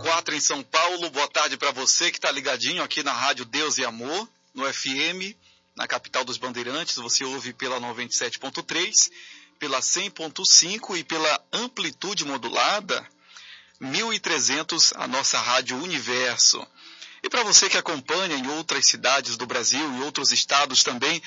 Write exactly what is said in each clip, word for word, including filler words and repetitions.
quatro em São Paulo. Boa tarde para você que está ligadinho aqui na Rádio Deus e Amor, no F M, na capital dos Bandeirantes. Você ouve pela noventa e sete ponto três, pela cem ponto cinco e pela amplitude modulada mil e trezentos, a nossa Rádio Universo. E para você que acompanha em outras cidades do Brasil e outros estados também,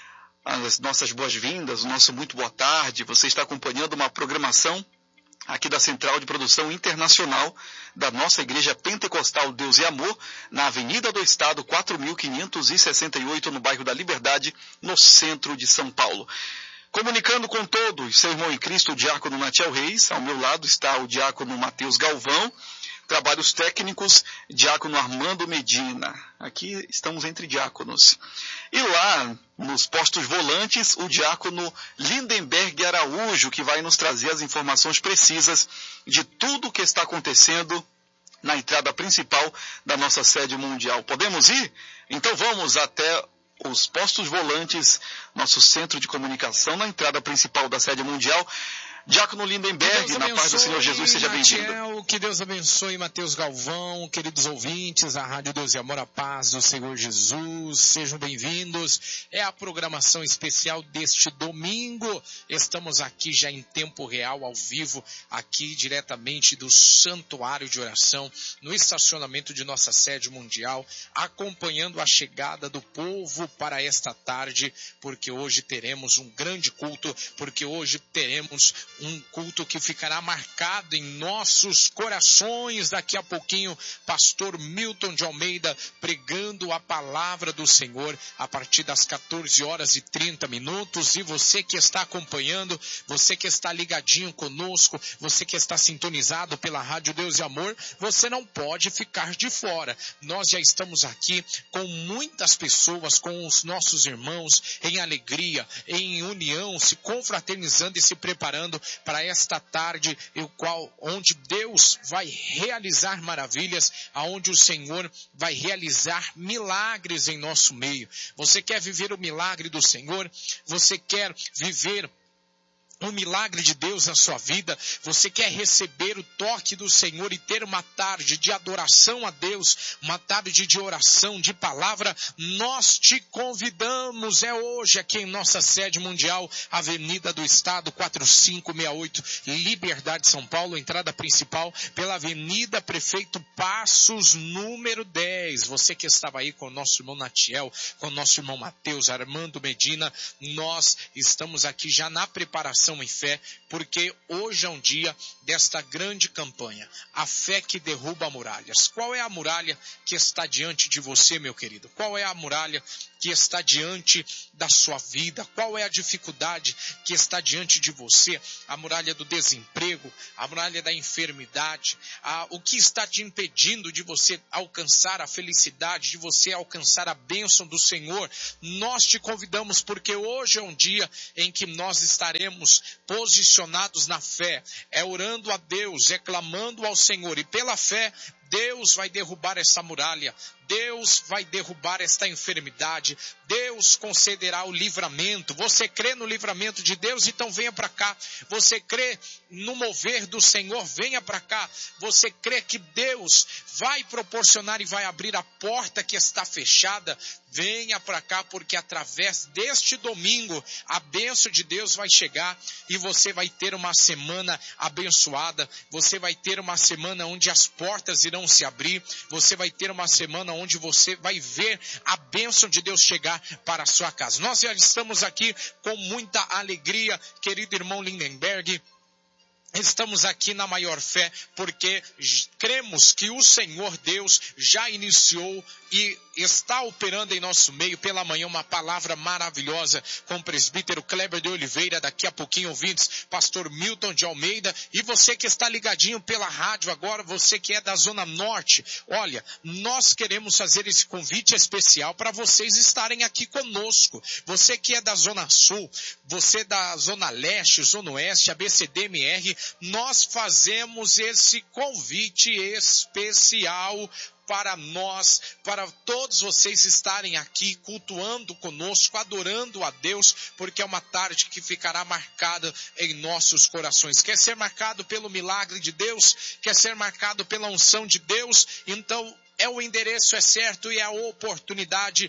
as nossas boas-vindas, o nosso muito boa tarde. Você está acompanhando uma programação aqui da Central de Produção Internacional da nossa Igreja Pentecostal Deus e Amor, na Avenida do Estado, quatro mil quinhentos e sessenta e oito, no bairro da Liberdade, no centro de São Paulo. Comunicando com todos, seu irmão em Cristo, o diácono Natiel Reis. Ao meu lado está o diácono Matheus Galvão. Trabalhos técnicos, diácono Armando Medina. Aqui estamos entre diáconos. E lá, nos postos volantes, o diácono Lindenberg Araújo, que vai nos trazer as informações precisas de tudo o que está acontecendo na entrada principal da nossa sede mundial. Podemos ir? Então vamos até os postos volantes, nosso centro de comunicação, na entrada principal da sede mundial. Diácono Lindenberg, na paz do Senhor Jesus, seja bem-vindo. Que Deus abençoe Matheus Galvão, queridos ouvintes, a Rádio Deus e Amor, a paz do Senhor Jesus, sejam bem-vindos. É a programação especial deste domingo. Estamos aqui já em tempo real, ao vivo, aqui diretamente do Santuário de Oração, no estacionamento de nossa sede mundial, acompanhando a chegada do povo para esta tarde, porque hoje teremos um grande culto, porque hoje teremos um culto que ficará marcado em nossos corações. Daqui a pouquinho, pastor Milton de Almeida pregando a palavra do Senhor a partir das quatorze horas e trinta minutos. E você que está acompanhando, você que está ligadinho conosco, você que está sintonizado pela Rádio Deus e Amor, você não pode ficar de fora. Nós já estamos aqui com muitas pessoas, com os nossos irmãos, em alegria, em união, se confraternizando e se preparando para esta tarde, o qual, onde Deus vai realizar maravilhas, aonde o Senhor vai realizar milagres em nosso meio. Você quer viver o milagre do Senhor? Você quer viver o milagre de Deus na sua vida? Você quer receber o toque do Senhor e ter uma tarde de adoração a Deus, uma tarde de oração, de palavra? Nós te convidamos, é hoje aqui em nossa sede mundial, Avenida do Estado, quatro cinco seis oito, Liberdade, São Paulo, entrada principal pela Avenida Prefeito Passos, número dez. Você que estava aí com o nosso irmão Natiel, com o nosso irmão Matheus, Armando Medina, nós estamos aqui já na preparação em fé, porque hoje é um dia desta grande campanha, a fé que derruba muralhas. Qual é a muralha que está diante de você, meu querido? Qual é a muralha que está diante da sua vida? Qual é a dificuldade que está diante de você? A muralha do desemprego, a muralha da enfermidade, a, o que está te impedindo de você alcançar a felicidade, de você alcançar a bênção do Senhor? Nós te convidamos, porque hoje é um dia em que nós estaremos posicionados na fé, é orando a Deus, é clamando ao Senhor, e pela fé Deus vai derrubar essa muralha, Deus vai derrubar esta enfermidade, Deus concederá o livramento. Você crê no livramento de Deus? Então venha para cá. Você crê no mover do Senhor? Venha para cá. Você crê que Deus vai proporcionar e vai abrir a porta que está fechada? Venha para cá, porque através deste domingo a bênção de Deus vai chegar e você vai ter uma semana abençoada. Você vai ter uma semana onde as portas irão se abrir. Você vai ter uma semana onde você vai ver a bênção de Deus chegar para a sua casa. Nós já estamos aqui com muita alegria, querido irmão Lindenberg. Estamos aqui na maior fé, porque cremos que o Senhor Deus já iniciou e está operando em nosso meio pela manhã uma palavra maravilhosa com o presbítero Kleber de Oliveira, daqui a pouquinho ouvintes, pastor Milton de Almeida, e você que está ligadinho pela rádio agora, você que é da Zona Norte, olha, nós queremos fazer esse convite especial para vocês estarem aqui conosco. Você que é da Zona Sul, você da Zona Leste, Zona Oeste, A B C D M R, nós fazemos esse convite especial para nós, para todos vocês estarem aqui cultuando conosco, adorando a Deus, porque é uma tarde que ficará marcada em nossos corações. Quer ser marcado pelo milagre de Deus? Quer ser marcado pela unção de Deus? Então, é o endereço é certo e é a oportunidade.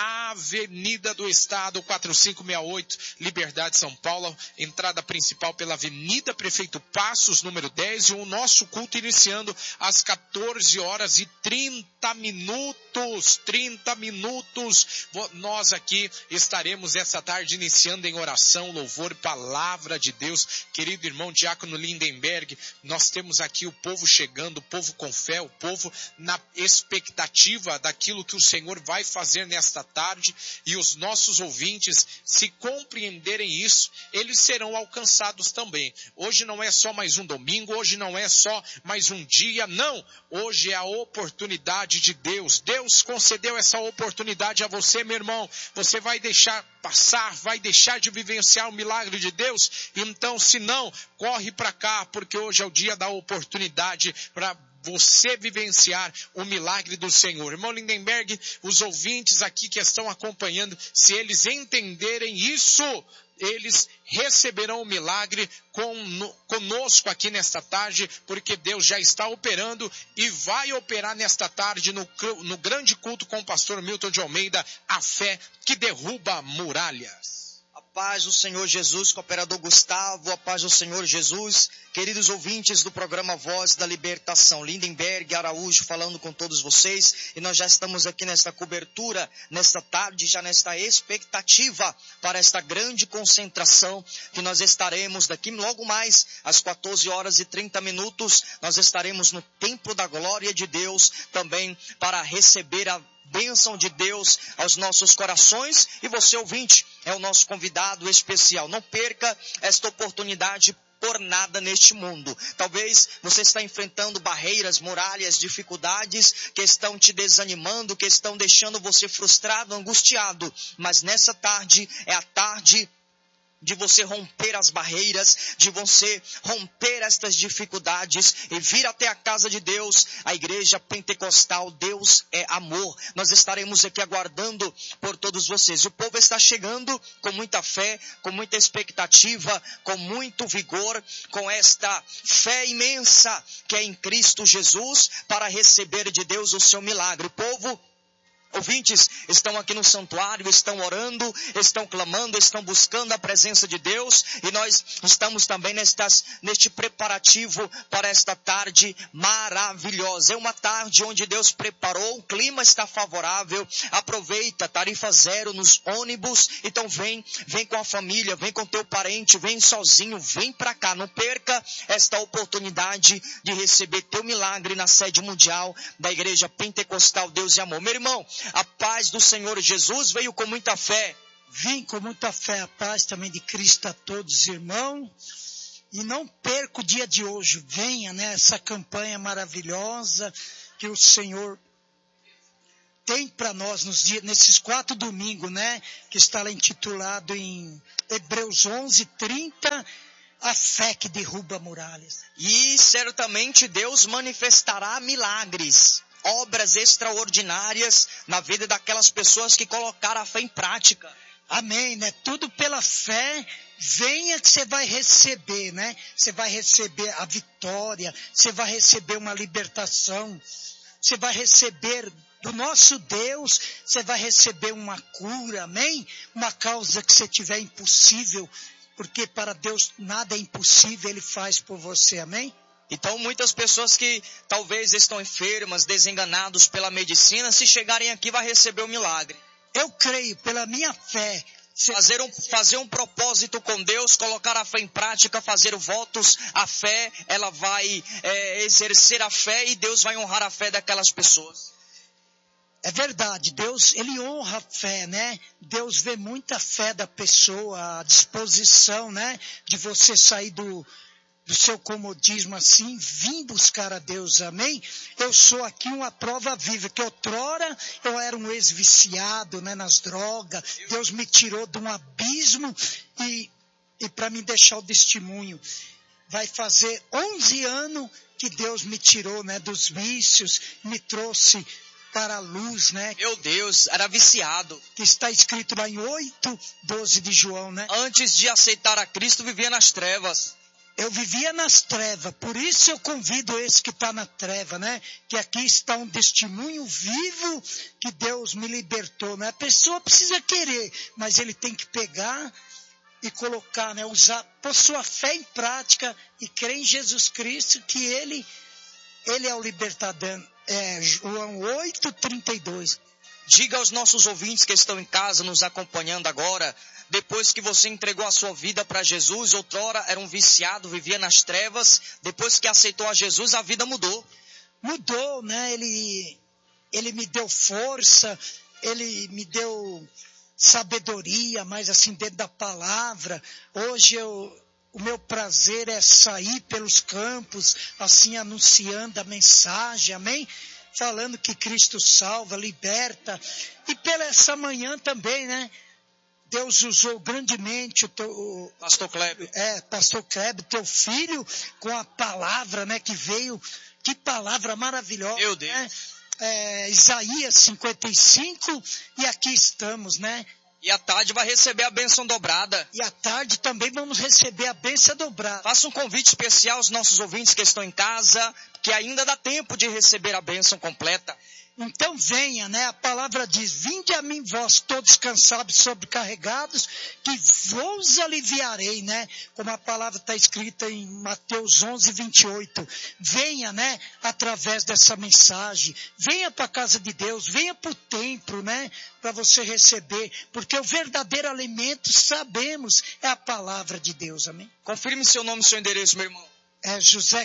Avenida do Estado, quatro cinco seis oito, Liberdade, São Paulo, entrada principal pela Avenida Prefeito Passos, número dez, e o nosso culto iniciando às quatorze horas e trinta minutos, trinta minutos, nós aqui estaremos essa tarde iniciando em oração, louvor e palavra de Deus. Querido irmão Diácono Lindenberg, nós temos aqui o povo chegando, o povo com fé, o povo na expectativa daquilo que o Senhor vai fazer nesta tarde, e os nossos ouvintes, se compreenderem isso, eles serão alcançados também. Hoje não é só mais um domingo, hoje não é só mais um dia, não, hoje é a oportunidade de Deus. Deus concedeu essa oportunidade a você, meu irmão. Você vai deixar passar, vai deixar de vivenciar o milagre de Deus? Então, se não, corre para cá, porque hoje é o dia da oportunidade para você vivenciar o milagre do Senhor. Irmão Lindenberg, os ouvintes aqui que estão acompanhando, se eles entenderem isso, eles receberão o milagre com, conosco aqui nesta tarde, porque Deus já está operando e vai operar nesta tarde no, no grande culto com o pastor Milton de Almeida, a fé que derruba muralhas. A paz do Senhor Jesus, cooperador Gustavo, a paz do Senhor Jesus, queridos ouvintes do programa Voz da Libertação, Lindenberg, Araújo falando com todos vocês, e nós já estamos aqui nesta cobertura, nesta tarde, já nesta expectativa para esta grande concentração que nós estaremos daqui logo mais às quatorze horas e trinta minutos, nós estaremos no Templo da Glória de Deus também para receber a bênção de Deus aos nossos corações, e você ouvinte é o nosso convidado especial. Não perca esta oportunidade por nada neste mundo. Talvez você está enfrentando barreiras, muralhas, dificuldades que estão te desanimando, que estão deixando você frustrado, angustiado, mas nessa tarde é a tarde de você romper as barreiras, de você romper estas dificuldades e vir até a casa de Deus, a igreja pentecostal. Deus é amor. Nós estaremos aqui aguardando por todos vocês. O povo está chegando com muita fé, com muita expectativa, com muito vigor, com esta fé imensa que é em Cristo Jesus, para receber de Deus o seu milagre. O povo, ouvintes, estão aqui no santuário, estão orando, estão clamando, estão buscando a presença de Deus, e nós estamos também nestas, neste preparativo para esta tarde maravilhosa. É uma tarde onde Deus preparou, o clima está favorável, aproveita, tarifa zero nos ônibus, então vem, vem com a família, vem com teu parente, vem sozinho, vem para cá, não perca esta oportunidade de receber teu milagre na sede mundial da Igreja Pentecostal Deus e Amor. Meu irmão, a paz do Senhor Jesus veio com muita fé. Vim com muita fé, a paz também de Cristo a todos, irmãos. E não perca o dia de hoje. Venha, né, essa campanha maravilhosa que o Senhor tem para nós nos dias, nesses quatro domingos, né? Que está lá intitulado em Hebreus onze, trinta, a fé que derruba muralhas. E certamente Deus manifestará milagres, obras extraordinárias na vida daquelas pessoas que colocaram a fé em prática. Amém, né? Tudo pela fé. Venha que você vai receber, né? Você vai receber a vitória, você vai receber uma libertação, você vai receber do nosso Deus, você vai receber uma cura, amém? Uma causa que você tiver impossível, porque para Deus nada é impossível, Ele faz por você, amém? Então muitas pessoas que talvez estão enfermas, desenganados pela medicina, se chegarem aqui vai receber o milagre. Eu creio, pela minha fé. Fazer um, fazer um propósito com Deus, colocar a fé em prática, fazer votos, a fé, ela vai é, exercer a fé e Deus vai honrar a fé daquelas pessoas. É verdade, Deus, Ele honra a fé, né? Deus vê muita fé da pessoa, a disposição, né? De você sair do... do seu comodismo assim, vim buscar a Deus, amém? Eu sou aqui uma prova viva, que outrora eu era um ex-viciado, né, nas drogas, Deus me tirou de um abismo e, e para me deixar o testemunho, vai fazer onze anos que que Deus me tirou, né, dos vícios, me trouxe para a luz, né? Meu Deus, era viciado. Que está escrito lá em oito, doze de João, né? Antes de aceitar a Cristo, vivia nas trevas. Eu vivia nas trevas, por isso eu convido esse que está na treva, né? Que aqui está um testemunho vivo que Deus me libertou, né? A pessoa precisa querer, mas ele tem que pegar e colocar, né? Usar, pôr sua fé em prática e crer em Jesus Cristo, que ele, ele é o libertador. É, João oito, trinta e dois. Diga aos nossos ouvintes que estão em casa, nos acompanhando agora, depois que você entregou a sua vida para Jesus, outrora era um viciado, vivia nas trevas, depois que aceitou a Jesus, a vida mudou. Mudou, né? Ele, ele me deu força, ele me deu sabedoria, mas assim, dentro da palavra. Hoje eu... O meu prazer é sair pelos campos, assim, anunciando a mensagem, amém? Falando que Cristo salva, liberta. E pela essa manhã também, né? Deus usou grandemente o teu... O, Pastor Kleber. É, Pastor Kleber, teu filho, com a palavra, né? Que veio, que palavra maravilhosa. Meu Deus. Né? É, Isaías cinquenta e cinco, e aqui estamos, né? E à tarde vai receber a bênção dobrada. E à tarde também vamos receber a bênção dobrada. Faça um convite especial aos nossos ouvintes que estão em casa, que ainda dá tempo de receber a bênção completa. Então venha, né? A palavra diz, vinde a mim vós todos cansados e sobrecarregados, que vos aliviarei, né? Como a palavra está escrita em Mateus onze, vinte e oito. Venha, né? Através dessa mensagem. Venha para a casa de Deus, venha para o templo, né? Para você receber, porque o verdadeiro alimento, sabemos, é a palavra de Deus, amém? Confirme seu nome e seu endereço, meu irmão. É José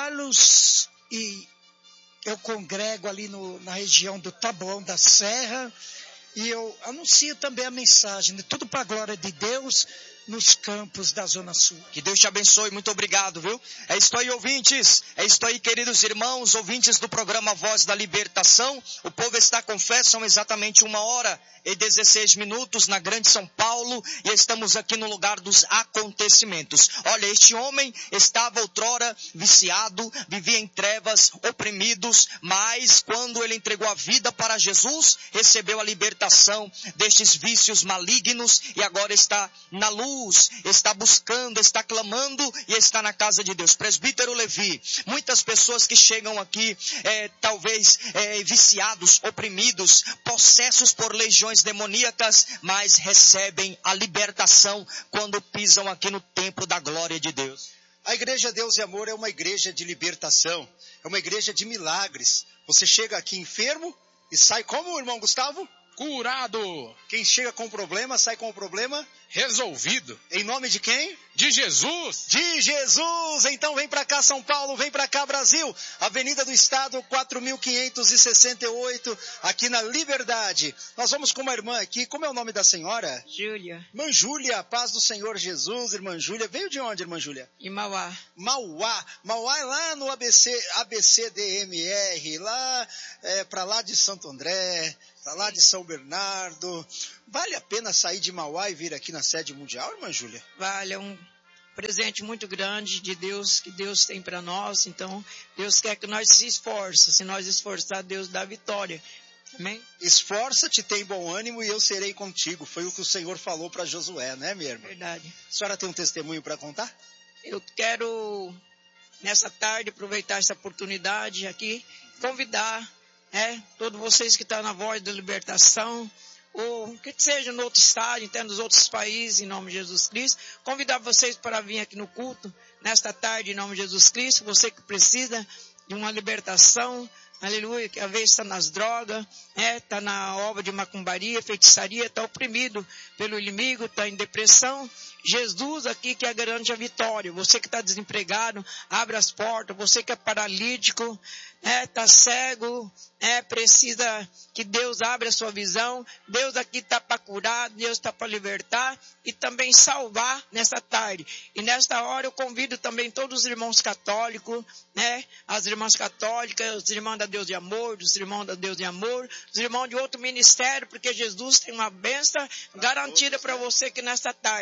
Carlos e... Eu congrego ali no, na região do Taboão da Serra e eu anuncio também a mensagem, né? Tudo para a glória de Deus nos campos da Zona Sul. Que Deus te abençoe, muito obrigado, viu? É isso aí, ouvintes, é isso aí, queridos irmãos, ouvintes do programa Voz da Libertação. O povo está com fé, são exatamente uma hora e dezesseis minutos na Grande São Paulo e estamos aqui no lugar dos acontecimentos. Olha, este homem estava outrora viciado, vivia em trevas, oprimidos, mas quando ele entregou a vida para Jesus, recebeu a libertação destes vícios malignos e agora está na luz. Está buscando, está clamando e está na casa de Deus. Presbítero Levi, muitas pessoas que chegam aqui, é, talvez é, viciados, oprimidos, possessos por legiões demoníacas, mas recebem a libertação quando pisam aqui no templo da glória de Deus. A Igreja Deus e Amor é uma igreja de libertação, é uma igreja de milagres. Você chega aqui enfermo e sai como, irmão Gustavo? Curado. Quem chega com problema, sai com o problema resolvido. Em nome de quem? De Jesus. De Jesus. Então vem pra cá São Paulo, vem pra cá Brasil. Avenida do Estado, quatro mil quinhentos e sessenta e oito, aqui na Liberdade. Nós vamos com uma irmã aqui. Como é o nome da senhora? Júlia. Irmã Júlia, paz do Senhor Jesus, irmã Júlia. Veio de onde, irmã Júlia? Em Mauá. Mauá. Mauá é lá no A B C, A B C D M R, lá é, pra lá de Santo André. Tá lá de São Bernardo. Vale a pena sair de Mauá e vir aqui na sede mundial, irmã Júlia? Vale, é um presente muito grande de Deus, que Deus tem para nós. Então, Deus quer que nós se esforcemos. Se nós esforçar, Deus dá vitória. Amém? Esforça-te, tem bom ânimo e eu serei contigo. Foi o que o Senhor falou para Josué, né, minha irmã? Verdade. A senhora tem um testemunho para contar? Eu quero, nessa tarde, aproveitar essa oportunidade aqui, convidar... É, todos vocês que estão na Voz da Libertação, ou que seja no outro estado, até nos outros países, em nome de Jesus Cristo, convidar vocês para vir aqui no culto, nesta tarde, em nome de Jesus Cristo, você que precisa de uma libertação, aleluia, que às vezes está nas drogas, é, está na obra de macumbaria, feitiçaria, está oprimido pelo inimigo, está em depressão. Jesus aqui que garante a vitória. Você que está desempregado, abre as portas. Você que é paralítico, é, está cego, é, precisa que Deus abra a sua visão. Deus aqui está para curar, Deus está para libertar e também salvar nessa tarde. E nesta hora eu convido também todos os irmãos católicos, né, as irmãs católicas, os irmãos da Deus de Amor, os irmãos da Deus de Amor, os irmãos de outro ministério, porque Jesus tem uma bênção garantida para você aqui nesta tarde, amém?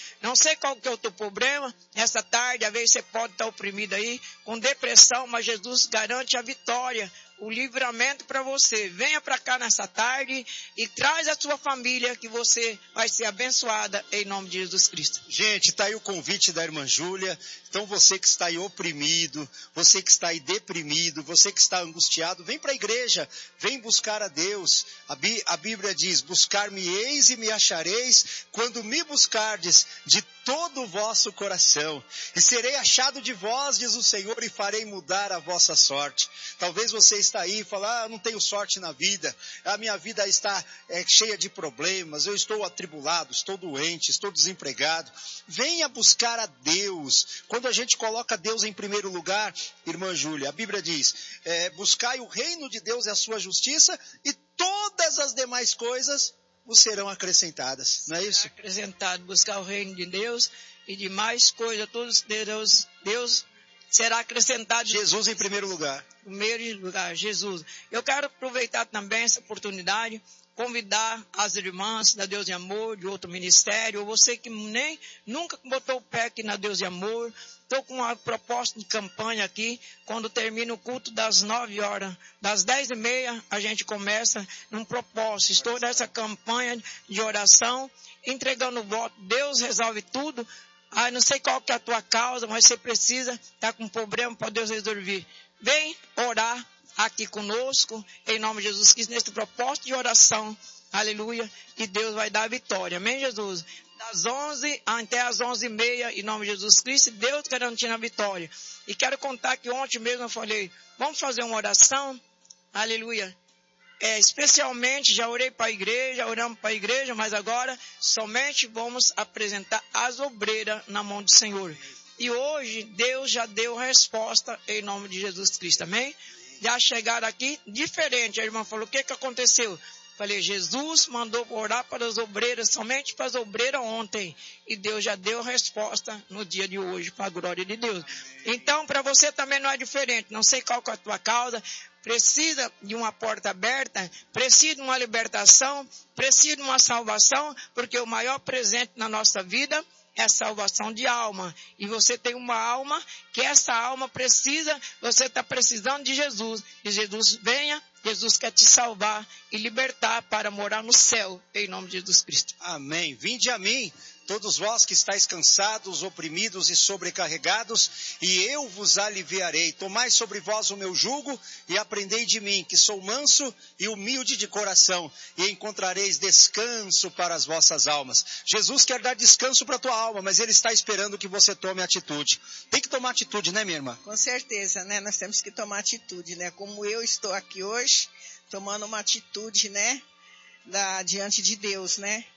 Não sei qual que é o teu problema. Nessa tarde, às vezes você pode estar oprimido aí, com depressão, mas Jesus garante a vitória, o livramento para você. Venha para cá nessa tarde e traz a sua família, que você vai ser abençoada em nome de Jesus Cristo. Gente, está aí o convite da irmã Júlia. Então você que está aí oprimido, você que está aí deprimido, você que está angustiado, vem para a igreja, vem buscar a Deus. A, Bí- a Bíblia diz, buscar-me-eis e me achareis, quando me buscardes de todo o vosso coração. E serei achado de vós, diz o Senhor, e farei mudar a vossa sorte. Talvez você está aí e fala, ah, não tenho sorte na vida, a minha vida está é, cheia de problemas, eu estou atribulado, estou doente, estou desempregado. Venha buscar a Deus. Quando a gente coloca Deus em primeiro lugar, irmã Júlia, a Bíblia diz, é, buscai o reino de Deus e a sua justiça, e todas as demais coisas vos serão acrescentadas, não é isso? Acrescentado, buscar o reino de Deus e de mais coisas, todos Deus, Deus será acrescentado. Jesus em primeiro lugar. Em primeiro lugar, Jesus. Eu quero aproveitar também essa oportunidade, convidar as irmãs da Deus de Amor, de outro ministério, ou você que nem, nunca botou o pé aqui na Deus de Amor. Estou com uma proposta de campanha aqui, quando termina o culto das nove horas, das dez e meia, a gente começa num propósito. Estou nessa campanha de oração, entregando o voto. Deus resolve tudo. Ah, não sei qual que é a tua causa, mas você precisa estar com um problema para Deus resolver. Vem orar aqui conosco, em nome de Jesus Cristo, nesse propósito de oração. Aleluia. E Deus vai dar a vitória. Amém, Jesus? Das onze até as onze e meia, em nome de Jesus Cristo, Deus garantindo a vitória. E quero contar que ontem mesmo eu falei, vamos fazer uma oração, aleluia. É, especialmente, já orei para a igreja, oramos para a igreja, mas agora somente vamos apresentar as obreiras na mão do Senhor. E hoje Deus já deu a resposta em nome de Jesus Cristo, amém? Já chegaram aqui diferente. A irmã falou, o que que aconteceu? Falei, Jesus mandou orar para as obreiras, somente para as obreiras ontem. E Deus já deu a resposta no dia de hoje, para a glória de Deus. Então, para você também não é diferente. Não sei qual que é a tua causa. Precisa de uma porta aberta, precisa de uma libertação, precisa de uma salvação, porque o maior presente na nossa vida é a salvação de alma. E você tem uma alma, que essa alma precisa, você está precisando de Jesus. E Jesus venha, Jesus quer te salvar e libertar para morar no céu, em nome de Jesus Cristo. Amém. Vinde a mim, todos vós que estáis cansados, oprimidos e sobrecarregados, e eu vos aliviarei. Tomai sobre vós o meu jugo e aprendei de mim, que sou manso e humilde de coração, e encontrareis descanso para as vossas almas. Jesus quer dar descanso para a tua alma, mas Ele está esperando que você tome atitude. Tem que tomar atitude, né, minha irmã? Com certeza, né? Nós temos que tomar atitude, né? Como eu estou aqui hoje, tomando uma atitude, né? Da, diante de Deus, né?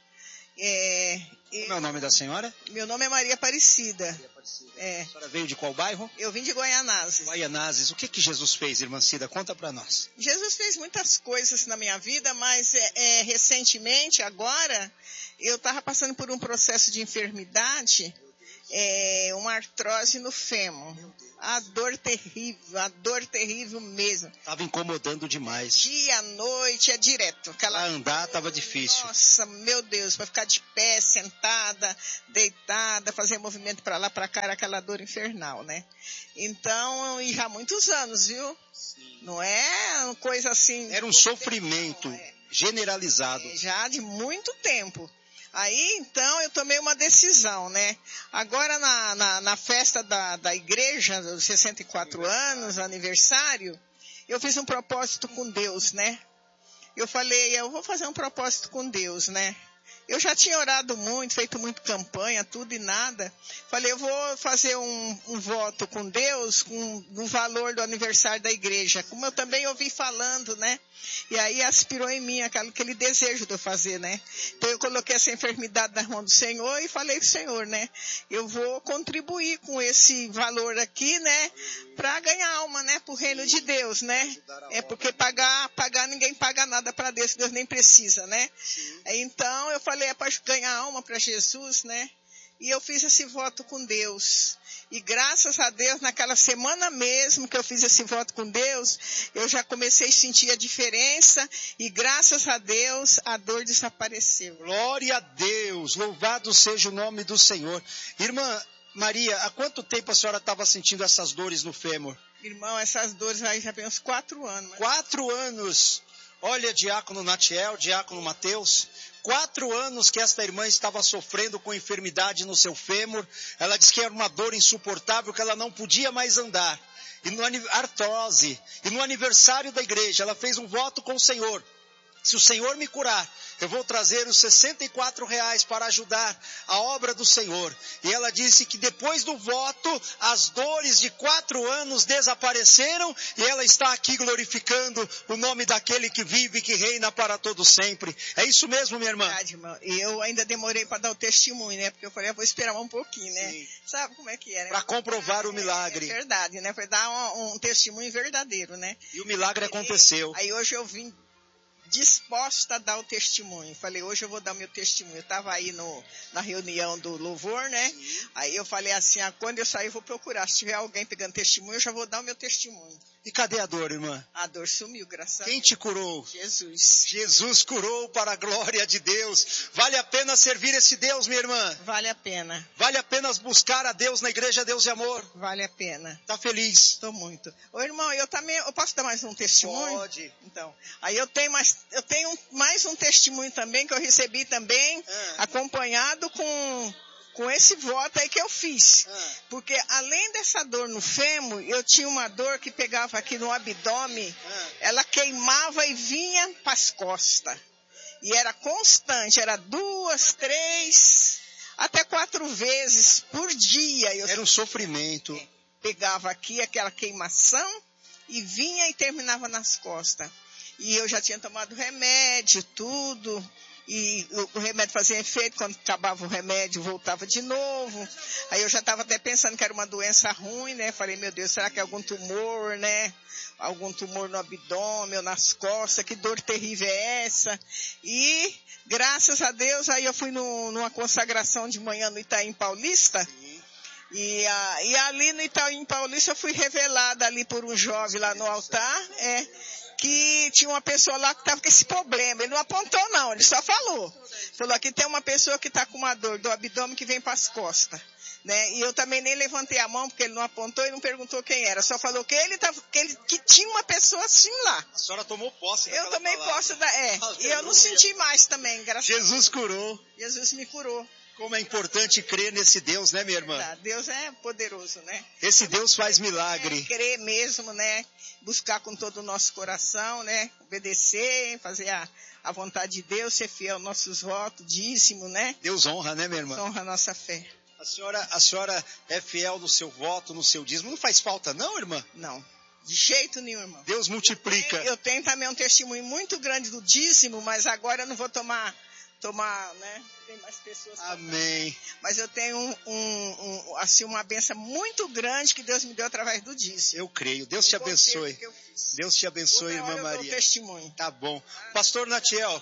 É, Como é o nome da senhora? Meu nome é Maria Aparecida. Maria Aparecida. É. A senhora veio de qual bairro? Eu vim de Guaianazes. Guaianazes. O que que Jesus fez, irmã Cida? Conta para nós. Jesus fez muitas coisas na minha vida, mas é, é, recentemente, agora, eu estava passando por um processo de enfermidade, é, uma artrose no fêmur. A dor terrível, a dor terrível mesmo. Estava incomodando demais. Dia, noite, é direto. Aquela... Para andar estava difícil. Nossa, meu Deus, para ficar de pé, sentada, deitada, fazer movimento para lá, para cá, era aquela dor infernal, né? Então, e já há muitos anos, viu? Sim. Não é uma coisa assim... Era um sofrimento é. generalizado. É, já de muito tempo. Aí, então, eu tomei uma decisão, né? Agora, na, na, na festa da, da igreja, dos sessenta e quatro anos, aniversário, eu fiz um propósito com Deus, né? Eu falei, eu vou fazer um propósito com Deus, né? Eu já tinha orado muito, feito muito campanha, tudo e nada. Falei, eu vou fazer um, um voto com Deus, com o valor do aniversário da igreja. Como eu também ouvi falando, né? E aí aspirou em mim aquele, aquele desejo de eu fazer, né? Então eu coloquei essa enfermidade na mão do Senhor e falei pro Senhor, né? Eu vou contribuir com esse valor aqui, né? Para ganhar alma, né? Pro reino de Deus, né? É porque pagar, pagar ninguém paga nada para Deus, Deus nem precisa, né? Então eu falei, é para ganhar alma para Jesus, né? E eu fiz esse voto com Deus. E graças a Deus, naquela semana mesmo que eu fiz esse voto com Deus, eu já comecei a sentir a diferença. E graças a Deus, a dor desapareceu. Glória a Deus, louvado seja o nome do Senhor. Irmã Maria, há quanto tempo a senhora estava sentindo essas dores no fêmur? Irmão, essas dores aí já tem uns quatro anos. Mas... Quatro anos. Olha, diácono Natiel, diácono Mateus, quatro anos que esta irmã estava sofrendo com enfermidade no seu fêmur. Ela disse que era uma dor insuportável, que ela não podia mais andar. E no artrose, e no aniversário da igreja, ela fez um voto com o Senhor. Se o Senhor me curar, eu vou trazer os sessenta e quatro reais para ajudar a obra do Senhor. E ela disse que depois do voto, as dores de quatro anos desapareceram e ela está aqui glorificando o nome daquele que vive e que reina para todo sempre. É isso mesmo, minha irmã? Verdade, irmão. E eu ainda demorei para dar o testemunho, né? Porque eu falei, eu vou esperar um pouquinho, né? Sim. Sabe como é que é, né? Para comprovar o milagre. É, é verdade, né? Foi dar um, um testemunho verdadeiro, né? E o milagre aconteceu. Aí, aí hoje eu vim disposta a dar o testemunho. Falei, hoje eu vou dar o meu testemunho. Eu estava aí no, na reunião do louvor, né? Sim. Aí eu falei assim, ah, quando eu sair eu vou procurar. Se tiver alguém pegando testemunho, eu já vou dar o meu testemunho. E cadê a dor, irmã? A dor sumiu, graças a Deus. Quem te curou? Jesus. Jesus curou para a glória de Deus. Vale a pena servir esse Deus, minha irmã? Vale a pena. Vale a pena buscar a Deus na igreja Deus e Amor? Vale a pena. Tá feliz? Estou muito. Ô, irmão, eu também, eu posso dar mais um testemunho? Pode. Então, aí eu tenho mais, eu tenho mais um testemunho também, que eu recebi também, ah. acompanhado com... com esse voto aí que eu fiz. Ah. Porque além dessa dor no fêmur, eu tinha uma dor que pegava aqui no abdômen, ah. ela queimava e vinha para as costas. E era constante, era duas, três, até quatro vezes por dia. Eu era um sofrimento. Pegava aqui aquela queimação e vinha e terminava nas costas. E eu já tinha tomado remédio, tudo. E o remédio fazia efeito, quando acabava o remédio, voltava de novo. Aí eu já estava até pensando que era uma doença ruim, né? Falei, meu Deus, será que é algum tumor, né? Algum tumor no abdômen ou nas costas, que dor terrível é essa? E, graças a Deus, aí eu fui no, numa consagração de manhã no Itaim Paulista. E, a, e ali no Itaim Paulista eu fui revelada ali por um jovem lá no altar, é... que tinha uma pessoa lá que estava com esse problema. Ele não apontou não, ele só falou. Falou, aqui tem uma pessoa que está com uma dor do abdômen que vem para as costas. Né? E eu também nem levantei a mão, porque ele não apontou e não perguntou quem era. Só falou que ele, tava, que, ele que tinha uma pessoa assim lá. A senhora tomou posse Eu tomei palavra. posse da... É, Aleluia. E eu não senti mais também, graças Jesus a Deus. curou. Jesus me curou. Como é importante crer nesse Deus, né, minha irmã? Deus é poderoso, né? Esse Deus faz milagre. É, crer mesmo, né? Buscar com todo o nosso coração, né? Obedecer, fazer a, a vontade de Deus, ser fiel aos nossos votos, dízimo, né? Deus honra, né, minha irmã? Deus honra a nossa fé. A senhora, a senhora é fiel no seu voto, no seu dízimo. Não faz falta, não, irmã? Não. De jeito nenhum, irmão. Deus multiplica. Eu tenho, eu tenho também um testemunho muito grande do dízimo, mas agora eu não vou tomar... tomar, né? Tem mais pessoas. Amém. Mas eu tenho um, um, um, assim, uma bênção muito grande que Deus me deu através do dízimo. Eu creio. Deus te abençoe. Deus te abençoe, irmã eu Maria. Dou testemunho. Tá bom. Pastor Natiel,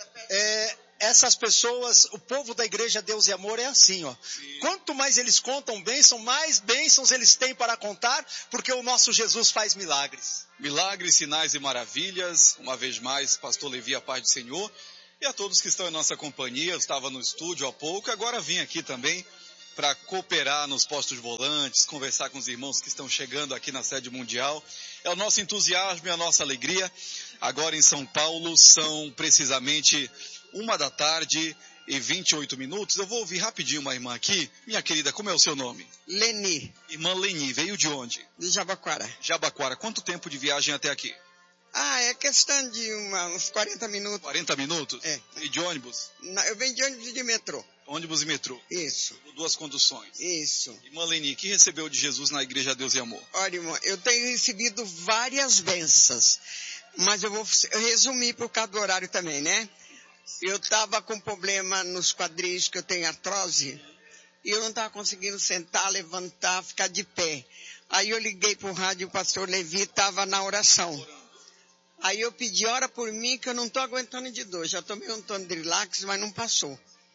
é, essas pessoas, o povo da igreja Deus e Amor é assim, ó. Sim. Quanto mais eles contam bênção, mais bênçãos eles têm para contar, porque o nosso Jesus faz milagres. Milagres, sinais e maravilhas. Uma vez mais, pastor Levi, a paz do Senhor. E a todos que estão em nossa companhia, eu estava no estúdio há pouco, agora vim aqui também para cooperar nos postos volantes, conversar com os irmãos que estão chegando aqui na sede mundial. É o nosso entusiasmo e a nossa alegria. Agora em São Paulo são precisamente uma da tarde e vinte e oito minutos. Eu vou ouvir rapidinho uma irmã aqui. Minha querida, como é o seu nome? Leni. Irmã Leni, veio de onde? De Jabaquara. Jabaquara. Quanto tempo de viagem até aqui? Ah, é questão de uma, uns quarenta minutos. quarenta minutos? É. E de ônibus? Não, eu venho de ônibus e de metrô. Ônibus e metrô? Isso. Duas conduções? Isso. Irmã Leni, que recebeu de Jesus na Igreja Deus e Amor? Olha, irmão, eu tenho recebido várias bênçãos, mas eu vou resumir por causa do horário também, né? Eu estava com problema nos quadris, que eu tenho artrose, e eu não estava conseguindo sentar, levantar, ficar de pé. Aí eu liguei para o rádio, o pastor Levi estava na oração. Aí eu pedi, ora por mim, que eu não estou aguentando de dor. Já tomei um Tondrilax, mas não passou.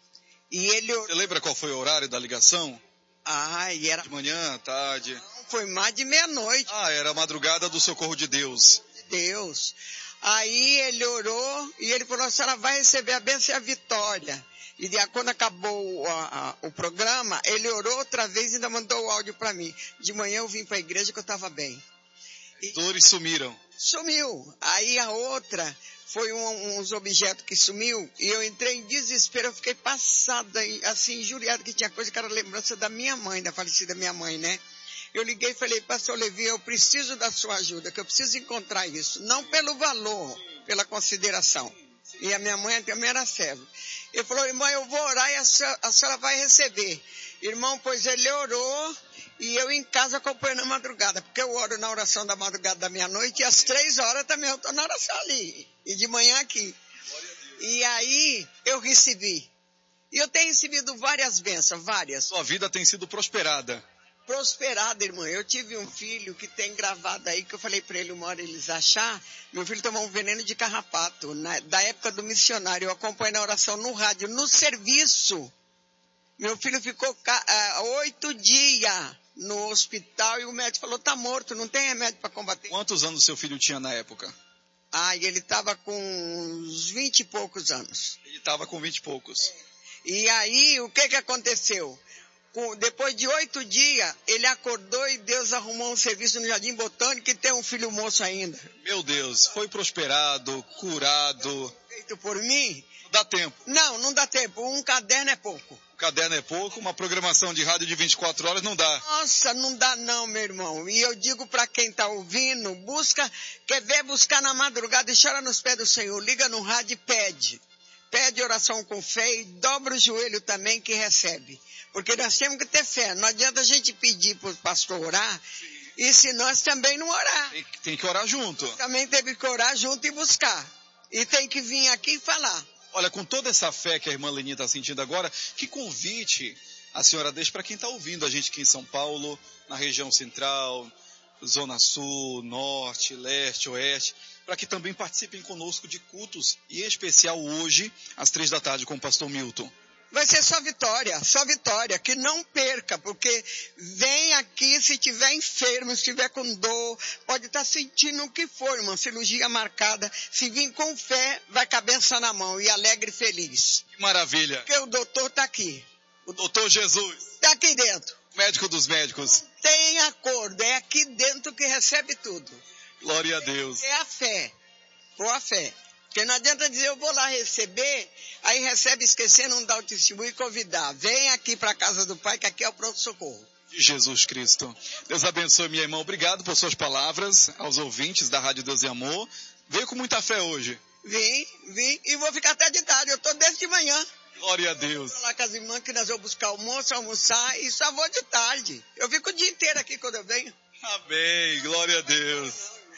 E ele... Você lembra qual foi o horário da ligação? Ah, e era... De manhã, tarde? Foi mais de meia-noite. Ah, era a madrugada do Socorro de Deus. Deus. Aí ele orou e ele falou, a senhora vai receber a bênção e a vitória. E quando acabou a, a, o programa, ele orou outra vez e ainda mandou o áudio para mim. De manhã eu vim para a igreja que eu estava bem. E dores sumiram. Sumiu. Aí a outra foi um, uns objetos que sumiu e eu entrei em desespero. Eu fiquei passada, assim, injuriada, que tinha coisa que era lembrança da minha mãe, da falecida minha mãe, né? Eu liguei e falei, pastor Levi, eu preciso da sua ajuda, que eu preciso encontrar isso. Não pelo valor, pela consideração. E a minha mãe também era serva. Ele falou, irmã, eu vou orar e a senhora, a senhora vai receber. Irmão, pois ele orou e eu em casa acompanhando a madrugada, porque eu oro na oração da madrugada da meia-noite e às três horas também eu estou na oração ali. E de manhã aqui. E aí eu recebi. E eu tenho recebido várias bênçãos, várias. Sua vida tem sido prosperada. Prosperada, irmã. Eu tive um filho que tem gravado aí, que eu falei para ele uma hora eles achar, meu filho tomou um veneno de carrapato, na, da época do missionário. Eu acompanhei na oração no rádio, no serviço. Meu filho ficou uh, oito dias no hospital e o médico falou, tá morto, não tem remédio para combater. Quantos anos seu filho tinha na época? Ah, e ele estava com uns vinte e poucos anos. Ele estava com vinte e poucos. E aí, o que que aconteceu? Depois de oito dias, ele acordou e Deus arrumou um serviço no Jardim Botânico e tem um filho moço ainda. Meu Deus, foi prosperado, curado. Feito por mim? Dá tempo. Não, não dá tempo. Um caderno é pouco. Um caderno é pouco, uma programação de rádio de vinte e quatro horas não dá. Nossa, não dá não, meu irmão. E eu digo para quem está ouvindo, busca, quer ver, buscar na madrugada e chora nos pés do Senhor. Liga no rádio e pede. Pede oração com fé e dobra o joelho também que recebe. Porque nós temos que ter fé. Não adianta a gente pedir para o pastor orar, e se nós também não orar. Tem, tem que orar junto. Também teve que orar junto e buscar. E tem que vir aqui e falar. Olha, com toda essa fé que a irmã Leni está sentindo agora, que convite a senhora deixa para quem está ouvindo a gente aqui em São Paulo, na região central, Zona Sul, Norte, Leste, Oeste, para que também participem conosco de cultos, e em especial hoje, às três da tarde, com o pastor Milton. Vai ser só vitória, só vitória, que não perca, porque vem aqui se tiver enfermo, se tiver com dor, pode estar sentindo o que for, irmão, cirurgia marcada, se vir com fé, vai com a benção na mão e alegre e feliz. Que maravilha. Porque o doutor está aqui. O doutor Jesus. Está aqui dentro. Médico dos médicos. Tem acordo, é aqui dentro que recebe tudo. Glória a Deus. É a fé, ou a fé. Porque não adianta dizer, eu vou lá receber, aí recebe, esquecer, não dá o testemunho e convidar. Vem aqui para a casa do Pai, que aqui é o pronto-socorro. De Jesus Cristo. Deus abençoe, minha irmã. Obrigado por suas palavras aos ouvintes da Rádio Deus e Amor. Veio com muita fé hoje. Vim, vim, e vou ficar até de tarde. Eu estou desde de manhã. Glória a Deus. Vou lá com as irmãs que nós vamos buscar almoço, almoçar, e só vou de tarde. Eu fico o dia inteiro aqui quando eu venho. Amém. Glória a Deus.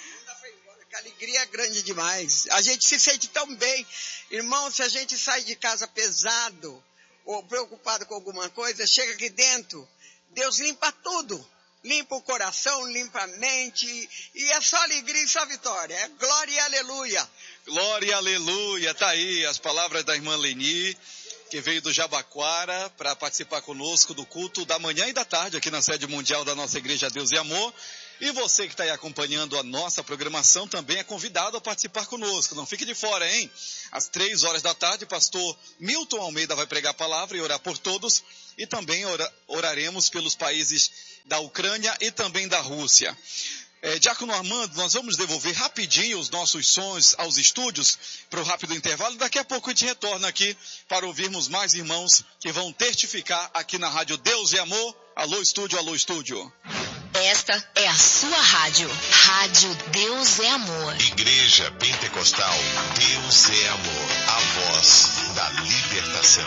A alegria é grande demais. A gente se sente tão bem. Irmão, se a gente sai de casa pesado ou preocupado com alguma coisa, chega aqui dentro, Deus limpa tudo. Limpa o coração, limpa a mente, e é só alegria e só vitória. É glória e aleluia. Glória e aleluia. Tá aí as palavras da irmã Leni, que veio do Jabaquara para participar conosco do culto da manhã e da tarde aqui na sede mundial da nossa Igreja Deus e Amor. E você que está aí acompanhando a nossa programação também é convidado a participar conosco. Não fique de fora, hein? Às três horas da tarde, pastor Milton Almeida vai pregar a palavra e orar por todos. E também ora, oraremos pelos países da Ucrânia e também da Rússia. É, Diácono Armando, nós vamos devolver rapidinho os nossos sons aos estúdios para o rápido intervalo. Daqui a pouco a gente retorna aqui para ouvirmos mais irmãos que vão testificar aqui na Rádio Deus e Amor. Alô, estúdio, alô, estúdio. Esta é a sua rádio. Rádio Deus é Amor. Igreja Pentecostal Deus é Amor. A voz da libertação.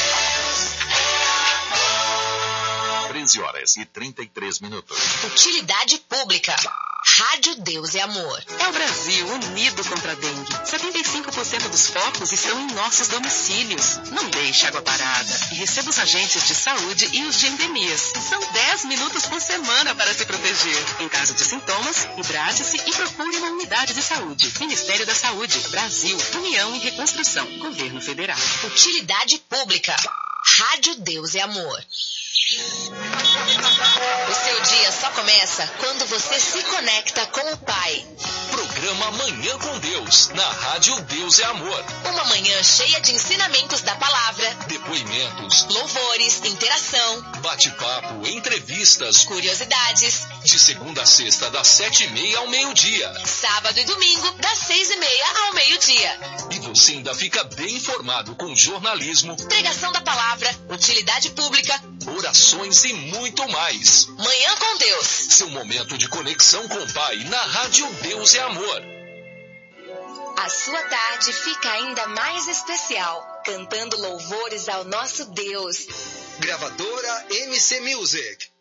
treze horas e trinta e três minutos. Utilidade pública. Rádio Deus é Amor. É o Brasil unido contra a dengue. setenta e cinco por cento dos focos estão em nossos domicílios. Não deixe água parada e receba os agentes de saúde e os de endemias. São dez minutos por semana para se proteger. Em caso de sintomas, hidrate-se e procure uma unidade de saúde. Ministério da Saúde, Brasil, União e Reconstrução, Governo Federal. Utilidade pública. Rádio Deus é Amor. O seu dia só começa quando você se conecta com o Pai. Programa Manhã com Deus, na Rádio Deus é Amor. Uma manhã cheia de ensinamentos da palavra, depoimentos, louvores, interação, bate-papo, entrevistas, curiosidades. De segunda a sexta, das sete e meia ao meio-dia. Sábado e domingo, das seis e meia ao meio-dia. E você ainda fica bem informado com jornalismo, pregação da palavra, utilidade pública, orações e muito mais. Manhã com Deus. Seu momento de conexão com o Pai na Rádio Deus é Amor. A sua tarde fica ainda mais especial, cantando louvores ao nosso Deus. Gravadora M C Music.